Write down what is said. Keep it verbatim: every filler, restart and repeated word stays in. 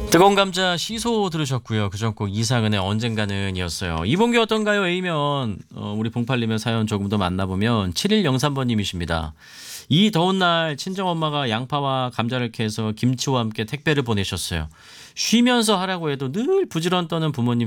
뜨거운 감자 시소 들으셨고요. 그 전 곡 이상은의 언젠가는 이었어요. 이번 게 어떤가요? A면 어, 우리 봉팔님의 사연 조금 더 만나보면 칠일영삼 번님이십니다. 이 더운 날 친정엄마가 양파와 감자를 캐서 김치와 함께 택배를 보내셨어요. 쉬면서 하라고 해도 늘 부지런 떠는 부모님